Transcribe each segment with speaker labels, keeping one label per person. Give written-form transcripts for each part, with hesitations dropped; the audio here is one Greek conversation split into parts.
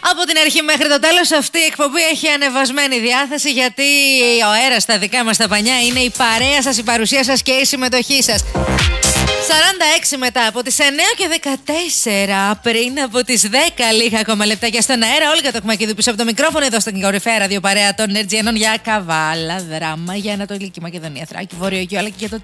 Speaker 1: Από την αρχή μέχρι το τέλος αυτή η εκπομπή έχει ανεβασμένη διάθεση, γιατί ο αέρας στα δικά μας τα πανιά είναι η παρέα σας, η παρουσία σας και η συμμετοχή σας. 46 μετά από τις 9 και 14, πριν από τις 10 λίγα ακόμα λεπτάκια στον αέρα. Όλγα Τοκμακίδου πίσω από το μικρόφωνο, εδώ στην κορυφαία ραδιοπαρέα των Ενεργειανών για Καβάλα, Δράμα, για Ανατολική Μακεδονία, Θράκη, Βόρειο Αιγαίο, αλλά και για το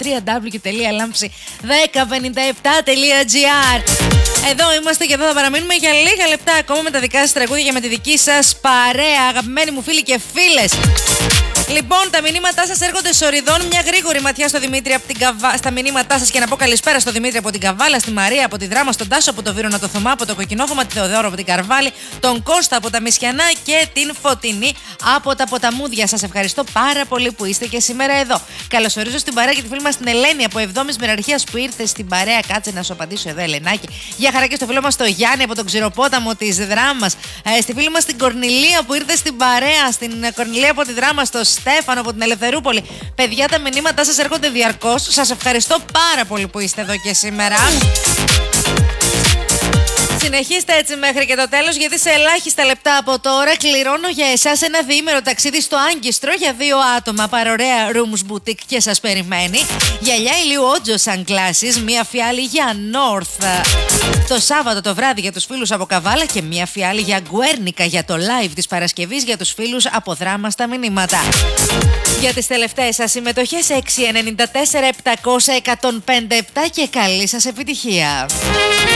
Speaker 1: www.lamψη1057.gr. Εδώ είμαστε και εδώ θα παραμείνουμε για λίγα λεπτά ακόμα με τα δικά σας τραγούδια και με τη δική σας παρέα, αγαπημένοι μου φίλοι και φίλες. Λοιπόν, τα μηνύματά σας έρχονται σοριδών. Μια γρήγορη ματιά στο Δημήτρη από την στα μηνύματά σας και να πω καλησπέρα στο Δημήτρη από την Καβάλα, στη Μαρία από τη Δράμα, στον Τάσο από το Βύρωνα, το Θωμά από το Κοκκινόφωμα, τη Θεοδόρο από την Καρβάλη, τον Κώστα από τα Μισιανά και την Φωτεινή από τα Ποταμούδια. Σας ευχαριστώ πάρα πολύ που είστε και σήμερα εδώ. Καλωσορίζω στην παρέα και τη φίλη μας την Ελένη από 7η Μεραρχίας που ήρθε στην παρέα. Κάτσε να σου απαντήσω εδώ, Ελενάκη. Γεια χαρά και στο φίλο μας το Γιάννη από τον Ξηροπόταμο της Δράμας. Στη φίλη μας την Κορνηλία που ήρθε στην παρέα. Στην Κορνηλία από τη Δράμα, στο Στέφανο από την Ελευθερούπολη. Παιδιά, τα μηνύματά σας έρχονται διαρκώς. Σας ευχαριστώ πάρα πολύ που είστε εδώ και σήμερα. Συνεχίστε έτσι μέχρι και το τέλος, γιατί σε ελάχιστα λεπτά από τώρα κληρώνω για εσάς ένα διήμερο ταξίδι στο Άγκιστρο για 2 άτομα. Παρωρέα Rooms Boutique και σας περιμένει. Γυαλιά ηλίου Ότζο Sunglasses, μία φιάλη για North το Σάββατο το βράδυ για τους φίλους από Καβάλα και μία φιάλη για Γκουέρνικα για το live της Παρασκευής για τους φίλους από Δράμα στα μηνύματα. Για τις τελευταίες σας συμμετοχές 694 700 1057 και καλή σας επιτυχία.